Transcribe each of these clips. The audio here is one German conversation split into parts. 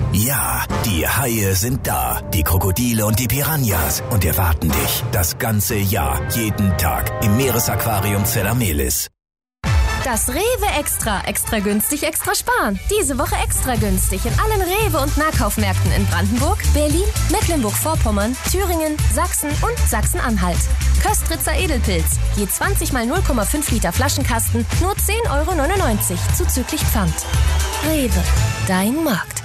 Ja, die Haie sind da, die Krokodile und die Piranhas und erwarten dich das ganze Jahr, jeden Tag im Meeresaquarium Zellamelis. Das Rewe Extra. Extra günstig, extra sparen. Diese Woche extra günstig in allen Rewe- und Nahkaufmärkten in Brandenburg, Berlin, Mecklenburg-Vorpommern, Thüringen, Sachsen und Sachsen-Anhalt. Köstritzer Edelpilz. Je 20 mal 0,5 Liter Flaschenkasten, nur 10,99 € zuzüglich Pfand. Rewe. Dein Markt.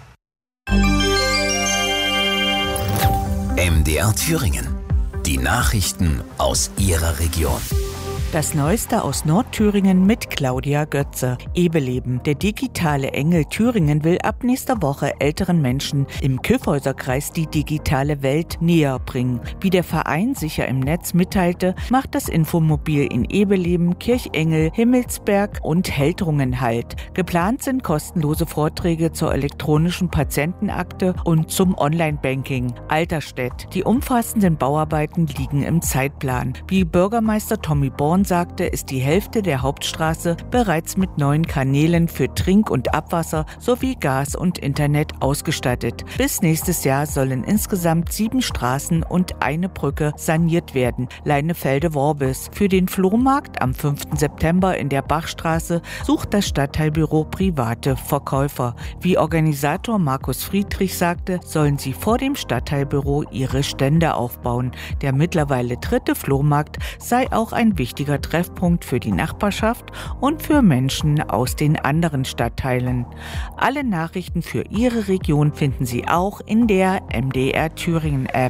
MDR Thüringen. Die Nachrichten aus Ihrer Region. Das Neueste aus Nordthüringen mit Claudia Götze. Ebeleben. Der digitale Engel Thüringen will ab nächster Woche älteren Menschen im Kyffhäuserkreis die digitale Welt näher bringen. Wie der Verein sicher im Netz mitteilte, macht das Infomobil in Ebeleben, Kirchengel, Himmelsberg und Heldrungen Halt. Geplant sind kostenlose Vorträge zur elektronischen Patientenakte und zum Online-Banking. Alterstedt. Die umfassenden Bauarbeiten liegen im Zeitplan. Wie Bürgermeister Tommy Born sagte, ist die Hälfte der Hauptstraße bereits mit neuen Kanälen für Trink- und Abwasser sowie Gas und Internet ausgestattet. Bis nächstes Jahr sollen insgesamt 7 Straßen und eine Brücke saniert werden. Leinefelde-Worbis. Für den Flohmarkt am 5. September in der Bachstraße sucht das Stadtteilbüro private Verkäufer. Wie Organisator Markus Friedrich sagte, sollen sie vor dem Stadtteilbüro ihre Stände aufbauen. Der mittlerweile 3. Flohmarkt sei auch ein wichtiger Treffpunkt für die Nachbarschaft und für Menschen aus den anderen Stadtteilen. Alle Nachrichten für Ihre Region finden Sie auch in der MDR Thüringen App.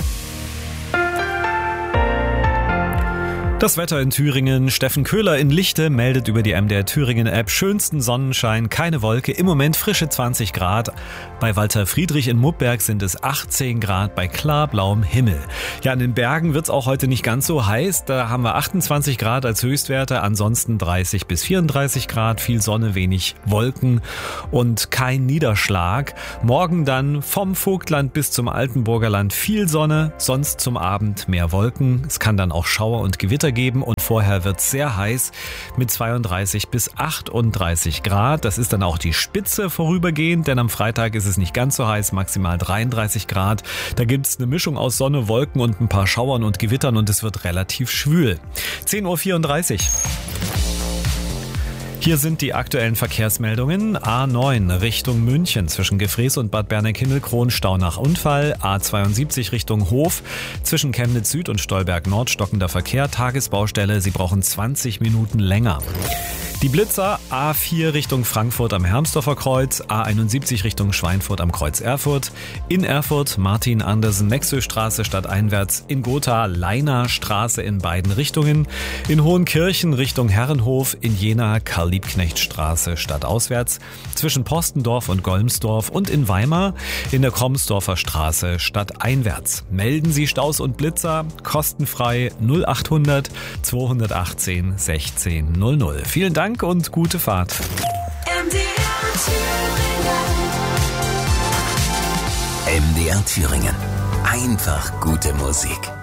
Das Wetter in Thüringen. Steffen Köhler in Lichte meldet über die MDR Thüringen App schönsten Sonnenschein, keine Wolke, im Moment frische 20 Grad. Bei Walter Friedrich in Muppberg sind es 18 Grad bei klarblauem Himmel. Ja, in den Bergen wird es auch heute nicht ganz so heiß. Da haben wir 28 Grad als Höchstwerte, ansonsten 30 bis 34 Grad, viel Sonne, wenig Wolken und kein Niederschlag. Morgen dann vom Vogtland bis zum Altenburger Land viel Sonne, sonst zum Abend mehr Wolken. Es kann dann auch Schauer und Gewitter geben und vorher wird es sehr heiß mit 32 bis 38 Grad. Das ist dann auch die Spitze vorübergehend, denn am Freitag ist es nicht ganz so heiß, maximal 33 Grad. Da gibt es eine Mischung aus Sonne, Wolken und ein paar Schauern und Gewittern und es wird relativ schwül. 10:34 Uhr. Hier sind die aktuellen Verkehrsmeldungen. A9 Richtung München zwischen Gefrees und Bad Berneck-Hindelkron Stau nach Unfall. A72 Richtung Hof zwischen Chemnitz Süd und Stolberg Nord stockender Verkehr. Tagesbaustelle, Sie brauchen 20 Minuten länger. Die Blitzer A4 Richtung Frankfurt am Hermsdorfer Kreuz, A71 Richtung Schweinfurt am Kreuz Erfurt, in Erfurt Martin-Andersen-Nexö-Straße stadteinwärts, in Gotha Leiner-Straße in beiden Richtungen, in Hohenkirchen Richtung Herrenhof, in Jena Karl-Liebknecht-Straße stadtauswärts, zwischen Postendorf und Golmsdorf und in Weimar in der Kromsdorfer Straße stadteinwärts. Melden Sie Staus und Blitzer kostenfrei 0800 218 16 00. Vielen Dank und gute Fahrt. MDR Thüringen. Einfach gute Musik.